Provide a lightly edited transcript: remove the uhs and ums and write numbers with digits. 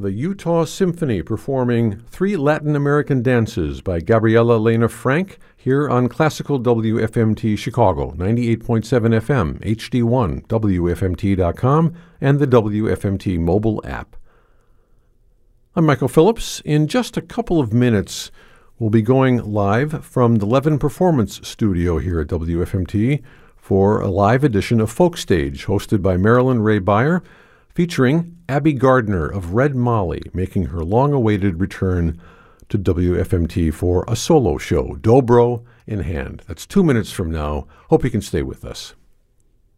the Utah Symphony performing Three Latin American Dances by Gabriela Lena Frank here on Classical WFMT Chicago, 98.7 FM, HD1, WFMT.com, and the WFMT mobile app. I'm Michael Phillips. In just a couple of minutes, we'll be going live from the Levin Performance Studio here at WFMT for a live edition of Folk Stage, hosted by Marilyn Ray Beyer, featuring Abby Gardner of Red Molly, making her long-awaited return to WFMT for a solo show, Dobro in hand. That's 2 minutes from now. Hope you can stay with us.